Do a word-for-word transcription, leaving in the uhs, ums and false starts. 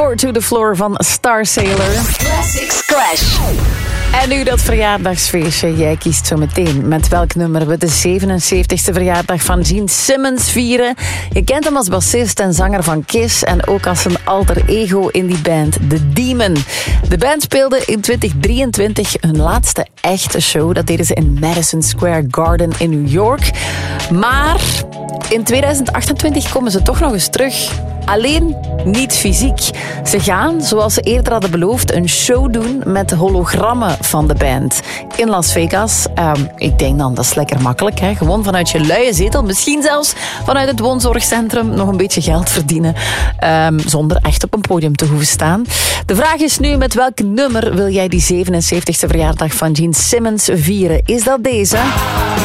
Four to the Floor van Star Sailor. Classics Clash. En nu dat verjaardagsfeestje. Jij kiest zo meteen met welk nummer we de zevenenzeventigste verjaardag van Gene Simmons vieren. Je kent hem als bassist en zanger van Kiss en ook als een alter ego in die band, The Demon. De band speelde in twintig drieëntwintig hun laatste echte show. Dat deden ze in Madison Square Garden in New York. Maar in tweeduizend achtentwintig komen ze toch nog eens terug. Alleen niet fysiek. Ze gaan, zoals ze eerder hadden beloofd, een show doen met hologrammen van de band in Las Vegas. Um, ik denk dan, dat is lekker makkelijk. Hè? Gewoon vanuit je luie zetel, misschien zelfs vanuit het woonzorgcentrum, nog een beetje geld verdienen. Um, zonder echt op een podium te hoeven staan. De vraag is nu, met welk nummer wil jij die zevenenzeventigste verjaardag van Gene Simmons vieren? Is dat deze?